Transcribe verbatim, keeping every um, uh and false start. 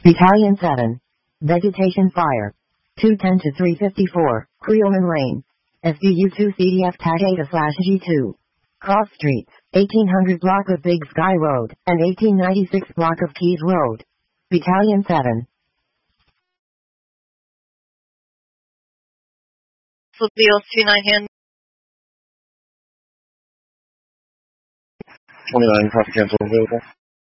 Battalion seven. Vegetation Fire. two ten to three fifty-four, Creelman Lane. S D U two C D F Tag Eta slash G two. Cross Streets, eighteen hundred block of Big Sky Road, and eighteen ninety-six block of Keys Road. Battalion seven. Fluvial two nine hand. twenty-nine, copy cancel available.